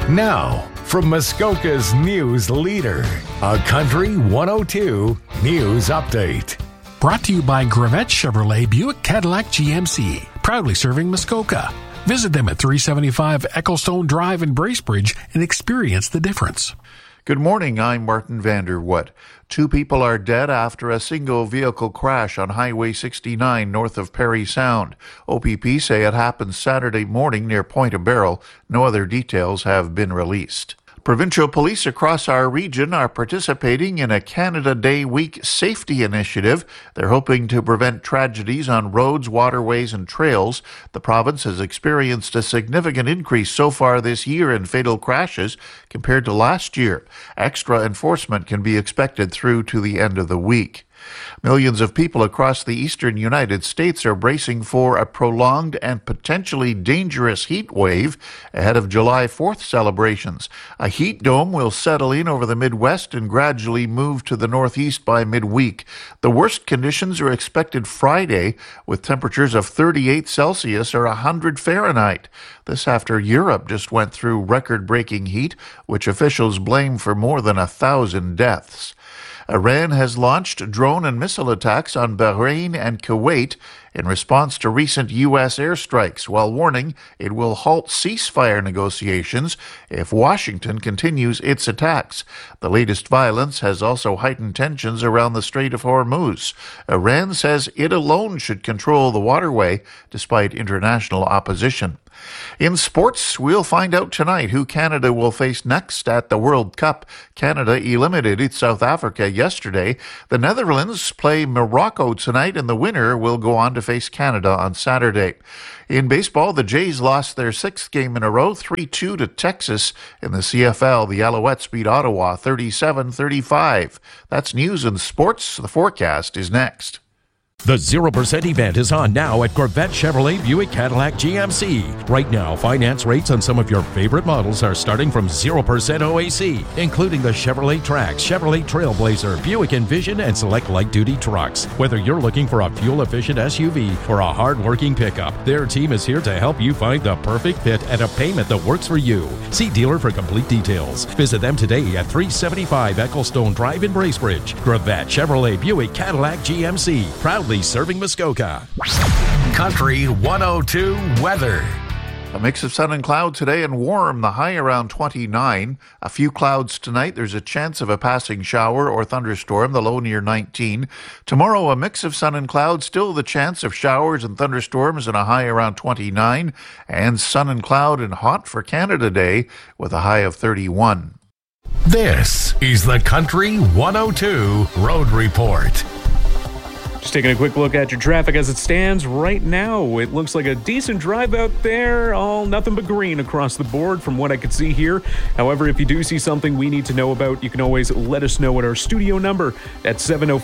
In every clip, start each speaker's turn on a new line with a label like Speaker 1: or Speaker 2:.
Speaker 1: Now, from Muskoka's news leader, a Country 102 News Update.
Speaker 2: Brought to you by Gravette Chevrolet Buick Cadillac GMC, proudly serving Muskoka. Visit them at 375 Ecclestone Drive in Bracebridge and experience the difference.
Speaker 3: Good morning, I'm Martin Vanderwood. 2 people are dead after a single vehicle crash on Highway 69 north of Perry Sound. OPP say it happened Saturday morning near Point of Barrel. No other details have been released. Provincial police across our region are participating in a Canada Day Week safety initiative. They're hoping to prevent tragedies on roads, waterways, and trails. The province has experienced a significant increase so far this year in fatal crashes compared to last year. Extra enforcement can be expected through to the end of the week. Millions of people across the eastern United States are bracing for a prolonged and potentially dangerous heat wave ahead of July 4th celebrations. A heat dome will settle in over the Midwest and gradually move to the Northeast by midweek. The worst conditions are expected Friday, with temperatures of 38 Celsius or 100 Fahrenheit. This after Europe just went through record-breaking heat, which officials blame for more than 1,000 deaths. Iran has launched drone and missile attacks on Bahrain and Kuwait in response to recent U.S. airstrikes, while warning it will halt ceasefire negotiations if Washington continues its attacks. The latest violence has also heightened tensions around the Strait of Hormuz. Iran says it alone should control the waterway, despite international opposition. In sports, we'll find out tonight who Canada will face next at the World Cup. Canada eliminated South Africa yesterday. The Netherlands play Morocco tonight, and the winner will go on to face Canada on Saturday. In baseball, the Jays lost their 6th game in a row, 3-2 to Texas. In the CFL, the Alouettes beat Ottawa 37-35. That's news and sports. The forecast is next.
Speaker 4: The 0% event is on now at Gravette Chevrolet Buick Cadillac GMC. Right now, finance rates on some of your favorite models are starting from 0% OAC, including the Chevrolet Trax, Chevrolet Trailblazer, Buick Envision, and select light-duty trucks. Whether you're looking for a fuel-efficient SUV or a hard-working pickup, their team is here to help you find the perfect fit at a payment that works for you. See dealer for complete details. Visit them today at 375 Ecclestone Drive in Bracebridge. Gravette Chevrolet Buick Cadillac GMC, proudly serving Muskoka.
Speaker 1: Country 102 weather.
Speaker 3: A mix of sun and cloud today and warm, the high around 29. A few clouds tonight. There's a chance of a passing shower or thunderstorm, the low near 19. Tomorrow, a mix of sun and cloud, still the chance of showers and thunderstorms and a high around 29. And sun and cloud and hot for Canada Day with a high of 31.
Speaker 1: This is the Country 102 Road Report.
Speaker 5: Just taking a quick look at your traffic as it stands right now. It looks like a decent drive out there. All nothing but green across the board from what I could see here. However, if you do see something we need to know about, you can always let us know at our studio number at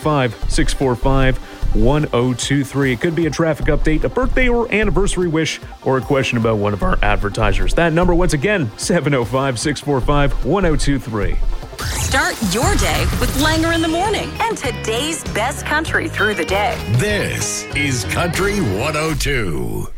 Speaker 5: 705-645-1023. It could be a traffic update, a birthday or anniversary wish, or a question about one of our advertisers. That number, once again, 705-645-1023.
Speaker 6: Start your day with Langer in the Morning and today's best country through the day.
Speaker 1: This is Country 102.